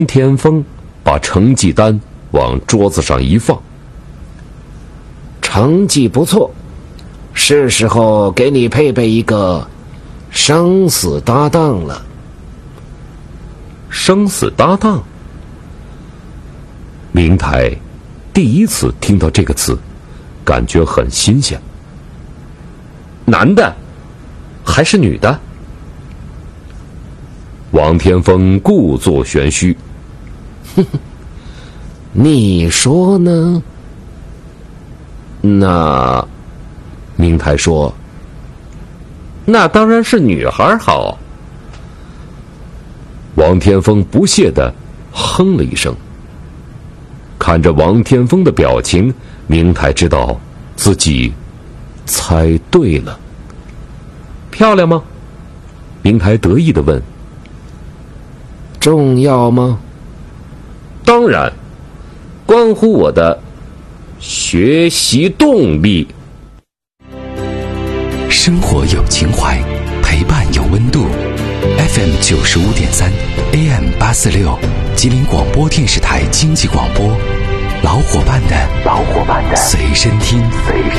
天风把成绩单往桌子上一放， 成绩不错，是时候给你配备一个生死搭档了。 生死搭档？明台第一次听到这个词，感觉很新鲜。男的还是女的？王天风故作玄虚， 你说呢？ 那明台说，那当然是女孩好。王天风不屑地哼了一声。看着王天风的表情，明台知道自己猜对了。漂亮吗？明台得意地问。 重要吗？ 当然，关乎我的学习动力。 生活有情怀，陪伴有温度。FM 95.3 AM 846，吉林广播电视台经济广播，老伙伴的随身听。